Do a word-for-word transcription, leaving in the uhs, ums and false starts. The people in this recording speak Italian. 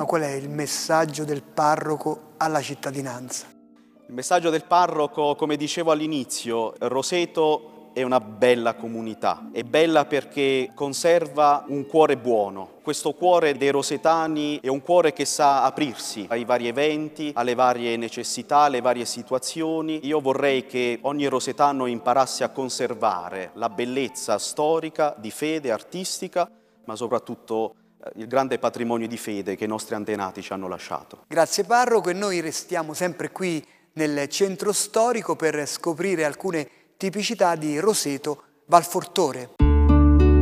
Ma qual è il messaggio del parroco alla cittadinanza? Il messaggio del parroco, come dicevo all'inizio, Roseto è una bella comunità. È bella perché conserva un cuore buono. Questo cuore dei rosetani è un cuore che sa aprirsi ai vari eventi, alle varie necessità, alle varie situazioni. Io vorrei che ogni rosetano imparasse a conservare la bellezza storica, di fede, artistica, ma soprattutto il grande patrimonio di fede che i nostri antenati ci hanno lasciato. Grazie parroco, e noi restiamo sempre qui nel centro storico per scoprire alcune tipicità di Roseto Valfortore.